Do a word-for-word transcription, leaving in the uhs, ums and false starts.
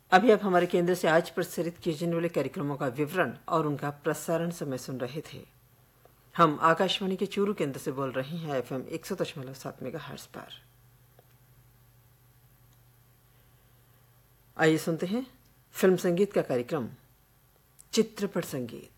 अभी आप हमारे केंद्र से आज प्रसारित किए जाने वाले कार्यक्रमों का विवरण और उनका प्रसारण समय सुन रहे थे। हम आकाशवाणी के चूरू केंद्र से बोल रहे हैं एफ एम एक सौ दशमलव सात मेगाहर्ट्ज पर। आइए सुनते हैं फिल्म संगीत का कार्यक्रम चित्रपट संगीत।